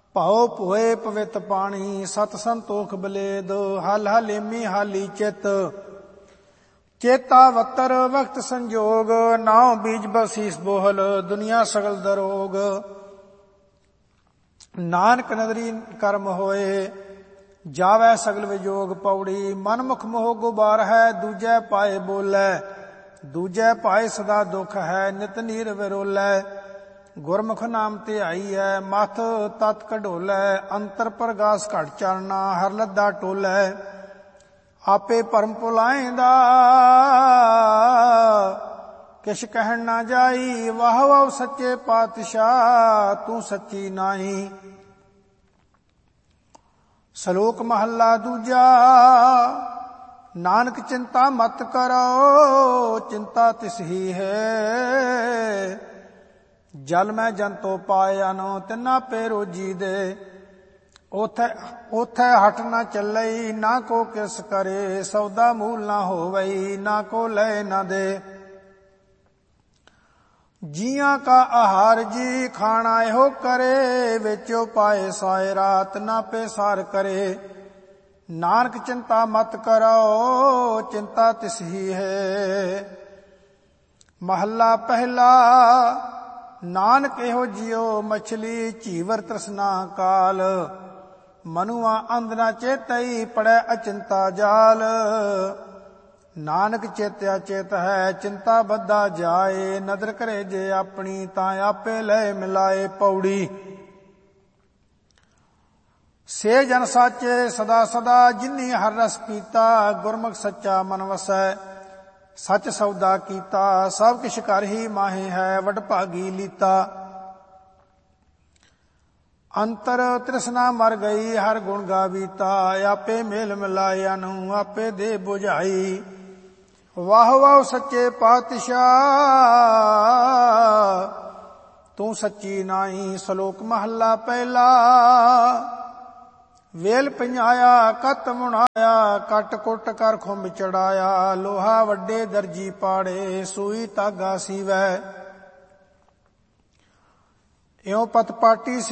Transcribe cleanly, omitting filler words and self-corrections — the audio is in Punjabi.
ਭਾਉ ਭੋਏ ਪਵਿੱਤ ਪਾਣੀ, ਸਤ ਸੰਤੋਖ ਬਲੇਦ, ਹਲ ਹਲੇਮੀ ਹਾਲੀ ਚਿਤ, ਚੇਤਾ ਵੱਤਰ ਵਕਤ ਸੰਜੋਗ, ਨਾਉ ਬੀਜ ਬਸੀਸ ਬੋਹਲ, ਦੁਨੀਆ ਸਗਲ ਦਰੋਗ। ਨਾਨਕ ਨਦਰੀ ਕਰਮ ਹੋਏ, ਜਾਵੈ ਸਗਲ ਵਿਜੋਗ ਪੌੜੀ, ਮਨ ਮੁਖ ਮੋਹ ਗੁਬਾਰ ਹੈ, ਦੂਜੈ ਪਾਏ ਬੋਲੇ, ਦੂਜੈ ਪਾਏ ਸਦਾ ਦੁਖ ਹੈ, ਨਿਤ ਨੀਰ ਵਿਰੋਲੇ। ਗੁਰਮੁਖ ਨਾਮ ਧਿਆਈਐ, ਮਥ ਤਤ ਕਢੋਲੇ, ਅੰਤਰ ਪ੍ਰਗਾਸ ਘਟ ਚਰਨਾ, ਹਰ ਲੱਦਾ ਟੋਲੇ। ਆਪੇ ਭਰਮ ਭੁਲਾਏਂਦਾ, ਕਿਛ ਕਹਿਣ ਨਾ ਜਾਈ, ਵਾਹ ਵਾਹ ਸੱਚੇ ਪਾਤਸ਼ਾਹ, ਤੂੰ ਸੱਚੀ ਨਾਹੀ। ਸ਼ਲੋਕ ਮਹੱਲਾ ਦੂਜਾ। ਨਾਨਕ ਚਿੰਤਾ ਮਤ ਕਰੋ, ਚਿੰਤਾ ਤਿਸ ਹੀ ਹੈ, ਜਲ ਮੈਂ ਜੰਤੋ ਪਾਇਨ, ਤਿਨਾ ਪੇ ਰੋਜੀ ਦੇ। ਉਥੈ ਹਟ ਨਾ ਚੱਲਈ, ਨਾ ਕੋ ਕਿਸ ਕਰੇ, ਸੌਦਾ ਮੂਲ ਨਾ ਹੋਵਈ, ਨਾ ਕੋ ਲੈ ਨਾ ਦੇ। ਜੀਆਂ ਕਾ ਆਹਾਰ ਜੀ ਖਾਣਾ ਇਹੋ ਕਰੇ, ਵਿੱਚੋ ਪਾਏ ਸਾਇ ਰਾਤ, ਨਾ ਪੇ ਸਾਰ ਕਰੇ। ਨਾਨਕ ਚਿੰਤਾ ਮਤ ਕਰੋ, ਚਿੰਤਾ ਤਿਸ ਹੀ ਹੈ। ਮਹੱਲਾ ਪਹਿਲਾ। ਨਾਨਕ ਇਹੋ ਜਿਉ ਮਛਲੀ, ਝੀਵਰ ਤ੍ਰਿਸ਼ਨਾ ਕਾਲ, ਮਨੁਆ ਅੰਧ ਨਾ ਚੇਤਈ, ਪੜੈ ਅਚਿੰਤਾ ਜਾਲ। ਨਾਨਕ ਚੇਤਿਆ ਚੇਤ ਹੈ, ਚਿੰਤਾ ਬੱਧਾ ਜਾਏ, ਨਦਰ ਕਰੇ ਜੇ ਆਪਣੀ, ਤਾਂ ਆਪੇ ਲੈ ਮਿਲਾਏ ਪੌੜੀ। ਸੇ ਜਨ ਸਾਚੇ ਸਦਾ ਸਦਾ, ਜਿਨੀ ਹਰ ਰਸ ਪੀਤਾ, ਗੁਰਮੁਖ ਸੱਚਾ ਮਨ ਵਸੈ, ਸਚ ਸੌਦਾ ਕੀਤਾ। ਸਭ ਕਿਛ ਕਰ ਹੀ ਮਾਹੇ ਹੈ, ਵਡਭਾਗੀ ਲੀਤਾ। ਅੰਤਰ ਤ੍ਰਿਸ਼ਨਾ ਮਰ ਗਈ, ਹਰ ਗੁਣ ਗਾਵੀਤਾ, ਆਪੇ ਮੇਲ ਮਿਲਾਇਆ ਨੂੰ, ਆਪੇ ਦੇ ਬੁਝਾਈ। ਵਾਹ ਵਾਹ ਸੱਚੇ ਪਾਤਸ਼ਾਹ, ਤੂੰ ਸੱਚੀ ਨਾਹੀ। ਸ਼ਲੋਕ ਮਹੱਲਾ ਪਹਿਲਾ। ਵੇਲ ਪഞ്ഞਾਇਆ ਕਤ ਮੁਣਾਇਆ, ਕੱਟ ਕੁੱਟ ਕਰ ਖੁੰਭ ਚੜਾਇਆ, ਲੋਹਾ ਵੱਡੇ ਦਰਜੀ ਪਾੜੇ, ਸੂਈ ਧਾਗਾ ਸੀਵੈ। ਇਉ ਪਤ ਪਾਟੀ